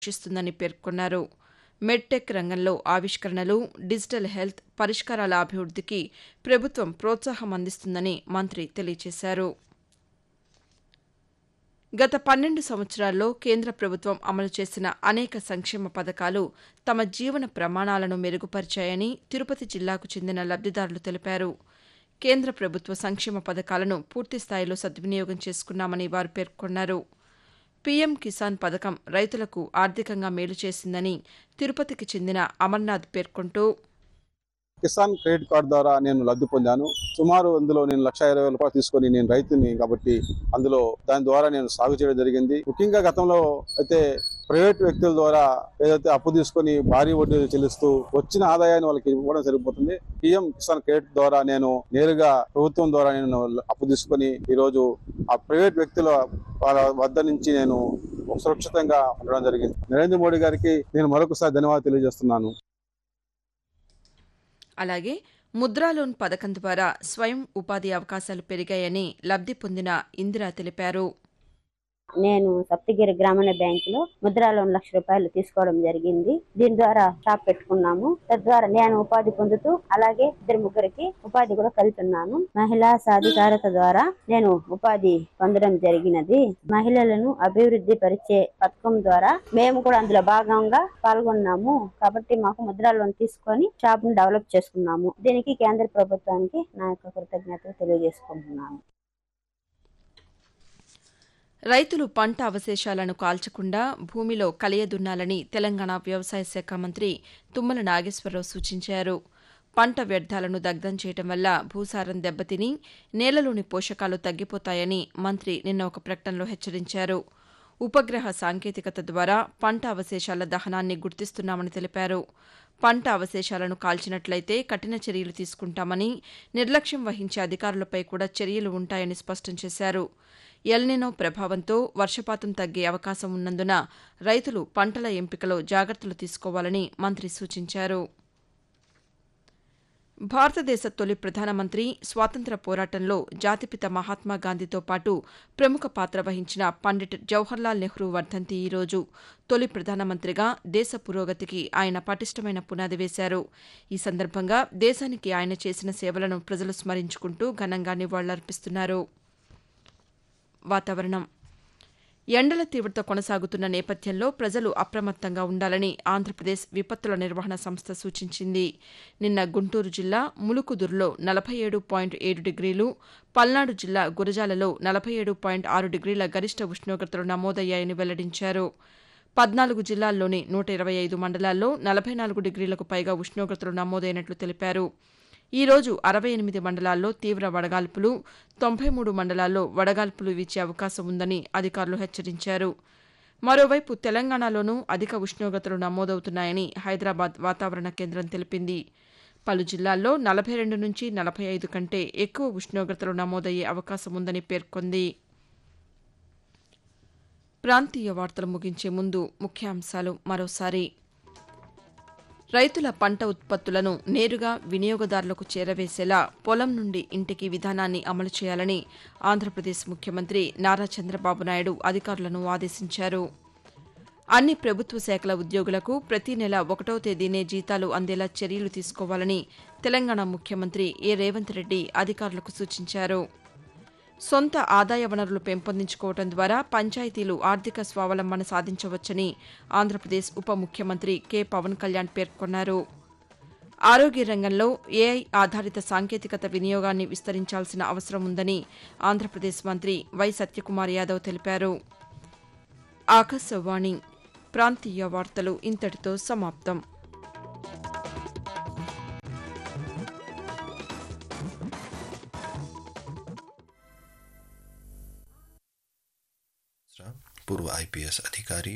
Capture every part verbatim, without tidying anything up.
రక్షిస్తుందని పేర్కొన్నారు. మెడ్టెక్ రంగంలో ఆవిష్కరణలు, డిజిటల్ హెల్త్ పరిష్కారాల అభివృద్ధికి ప్రభుత్వం ప్రోత్సాహం అందిస్తుందని మంత్రి తెలియజేశారు. గత పన్నెండు సంవత్సరాల్లో కేంద్ర ప్రభుత్వం అమలు చేసిన అనేక సంక్షేమ పథకాలు తమ జీవన ప్రమాణాలను మెరుగుపరిచాయని తిరుపతి జిల్లాకు చెందిన లబ్దిదారులు తెలిపారు. కేంద్ర ప్రభుత్వ సంక్షేమ పథకాలను పూర్తిస్థాయిలో సద్వినియోగం చేసుకున్నామని వారు పేర్కొన్నారు. పీఎం కిసాన్ పథకం రైతులకు ఆర్థికంగా మేలు చేసిందని తిరుపతికి చెందిన అమర్నాథ్ పేర్కొంటూ, కిసాన్ క్రెడిట్ కార్డు ద్వారా నేను లబ్ధి పొందాను. సుమారు అందులో నేను లక్ష ఇరవై వేల రూపాయలు తీసుకొని నేను రైతుని కాబట్టి అందులో దాని ద్వారా నేను సాగు చేయడం జరిగింది. ముఖ్యంగా గతంలో అయితే ప్రైవేట్ వ్యక్తుల ద్వారా ఏదైతే అప్పు తీసుకొని భారీ వడ్డీ చెల్లిస్తూ వచ్చిన ఆదాయాన్ని వాళ్ళకి ఇవ్వడం సరిపోతుంది. పీఎం కిసాన్ క్రెడిట్ ద్వారా నేను నేరుగా ప్రభుత్వం ద్వారా నేను అప్పు తీసుకొని ఈ రోజు ఆ ప్రైవేట్ వ్యక్తుల వాళ్ళ వద్ద నుంచి నేను సురక్షితంగా ఉండడం జరిగింది. నరేంద్ర మోడీ గారికి నేను మరొకసారి ధన్యవాదాలు తెలియజేస్తున్నాను. అలాగే ముద్రా లోన్ పథకం ద్వారా స్వయం ఉపాధి అవకాశాలు పెరిగాయని లబ్ధి పొందిన ఇందిర తెలిపారు. నేను సప్తగిరి గ్రామీణ బ్యాంకులో ముద్రా లోన్ లక్ష రూపాయలు తీసుకోవడం జరిగింది. దీని ద్వారా షాప్ పెట్టుకున్నాము. తద్వారా నేను ఉపాధి పొందుతూ అలాగే ఇద్దరు ముగ్గురికి ఉపాధి కూడా కలుపుతున్నాను. మహిళా సాధికారత ద్వారా నేను ఉపాధి పొందడం జరిగినది. మహిళలను అభివృద్ధి పరిచే పథకం ద్వారా మేము కూడా అందులో భాగంగా పాల్గొన్నాము. కాబట్టి మాకు ముద్రా లోన్ తీసుకొని షాప్ ను డెవలప్ చేసుకున్నాము. దీనికి కేంద్ర ప్రభుత్వానికి నా యొక్క కృతజ్ఞతలు తెలియజేసుకుంటున్నాను. రైతులు పంట అవశేషాలను కాల్చకుండా భూమిలో కలియదున్నాలని తెలంగాణ వ్యవసాయ శాఖ మంత్రి తుమ్మల నాగేశ్వరరావు సూచించారు. పంట వ్యర్థాలను దగ్ధం చేయడం వల్ల భూసారం దెబ్బతిని నేలలోని పోషకాలు తగ్గిపోతాయని మంత్రి నిన్న ఒక ప్రకటనలో హెచ్చరించారు. ఉపగ్రహ సాంకేతికత ద్వారా పంట అవశేషాల దహనాన్ని గుర్తిస్తున్నామని తెలిపారు. పంట అవశేషాలను కాల్చినట్లయితే కఠిన చర్యలు తీసుకుంటామని, నిర్లక్ష్యం వహించే అధికారులపై కూడా చర్యలు ఉంటాయని స్పష్టం చేశారు. ఎల్నినో ప్రభావంతో వర్షపాతం తగ్గే అవకాశం ఉన్నందున రైతులు పంటల ఎంపికలో జాగ్రత్తలు తీసుకోవాలని మంత్రి సూచించారు. భారతదేశ తొలి ప్రధానమంత్రి, స్వాతంత్ర్య పోరాటంలో జాతిపిత మహాత్మాగాంధీతో పాటు ప్రముఖ పాత్ర వహించిన పండిట్ జవహర్లాల్ నెహ్రూ వర్ధంతి ఈరోజు. తొలి ప్రధానమంత్రిగా దేశ పురోగతికి ఆయన పటిష్టమైన పునాది వేశారు. ఈ సందర్భంగా దేశానికి ఆయన చేసిన సేవలను ప్రజలు స్మరించుకుంటూ ఘనంగా నివాళులర్పిస్తున్నారు. వాతావరణం. ఎండల తీవ్రత కొనసాగుతున్న నేపథ్యంలో ప్రజలు అప్రమత్తంగా ఉండాలని ఆంధ్రప్రదేశ్ విపత్తుల నిర్వహణ సంస్థ సూచించింది. నిన్న గుంటూరు జిల్లా ములుకుదురులో నలభై ఏడు పాయింట్ ఏడు డిగ్రీలు, పల్నాడు జిల్లా గురజాలలో నలభై ఏడు పాయింట్ ఆరు డిగ్రీల గరిష్ట ఉష్ణోగ్రతలు నమోదయ్యాయని వెల్లడించారు. పద్నాలుగు జిల్లాల్లోని నూట ఇరవై ఐదు మండలాల్లో నలభై నాలుగు డిగ్రీలకు పైగా ఉష్ణోగ్రతలు నమోదైనట్లు తెలిపారు. ఈ రోజు అరవై ఎనిమిది మండలాల్లో తీవ్ర వడగాల్పులు, తొంభై మూడు మండలాల్లో వడగాల్పులు వీచే అవకాశం ఉందని అధికారులు హెచ్చరించారు. మరోవైపు తెలంగాణలోనూ అధిక ఉష్ణోగ్రతలు నమోదవుతున్నాయని హైదరాబాద్ వాతావరణ కేంద్రం తెలిపింది. పలు జిల్లాల్లో నలభై రెండు నుంచి నలభై ఐదు కంటే ఎక్కువ ఉష్ణోగ్రతలు నమోదయ్యే అవకాశం ఉందని పేర్కొంది. ప్రాంతీయ వార్తలు ముగించే ముందు ముఖ్యాంశాలు మరోసారి. రైతుల పంట ఉత్పత్తులను నేరుగా వినియోగదారులకు చేరవేసేలా పొలం నుండి ఇంటికి విధానాన్ని అమలు చేయాలని ఆంధ్రప్రదేశ్ ముఖ్యమంత్రి నారా చంద్రబాబు నాయుడు అధికారులను ఆదేశించారు. అన్ని ప్రభుత్వ శాఖల ఉద్యోగులకు ప్రతి నెల ఒకటో తేదీనే జీతాలు అందేలా చర్యలు తీసుకోవాలని తెలంగాణ ముఖ్యమంత్రి ఏ రేవంత్ రెడ్డి అధికారులకు సూచించారు. సొంత ఆదాయ వనరులు పెంపొందించుకోవడం ద్వారా పంచాయతీలు ఆర్థిక స్వావలంబన సాధించవచ్చని ఆంధ్రప్రదేశ్ ఉప ముఖ్యమంత్రి కె పవన్ కళ్యాణ్ పేర్కొన్నారు. ఆరోగ్య రంగంలో ఏఐ ఆధారిత సాంకేతికత వినియోగాన్ని విస్తరించాల్సిన అవసరం ఉందని ఆంధ్రప్రదేశ్ మంత్రి వై సత్యకుమార్ యాదవ్ తెలిపారు. ఆకాశవాణి ప్రాంతీయ వార్తలు ఇంతటితో సమాప్తం. पूर्व आईपीएस अधिकारी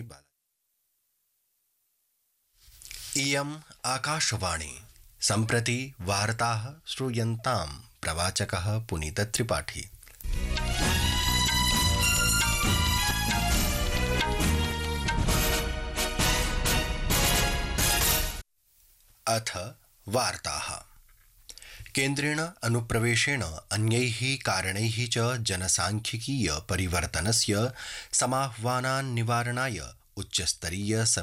इयम् आकाशवाणी सम्प्रति वार्ताः श्रूयन्ताम् प्रवाचकः पुनीत त्रिपाठी। अथ वार्ताः। केन्द्रेण अनुप्रवेशेण अन्यैः कारणैः च जनसांख्यिकीय परिवर्तनस्य समाह्वानान् निवारणाय उच्चस्तरीय